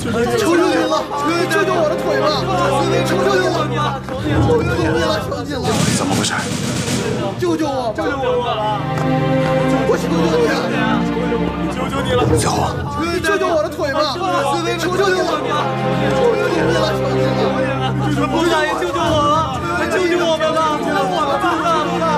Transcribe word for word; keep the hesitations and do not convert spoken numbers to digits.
求求你了，救救我的腿吧！求求你了，求求你了，求求你了！ 怎么回事？ 救救我！救救我吧！我求求你了！ 求求你了！ 小红， 你救救我的腿吧！求求你了！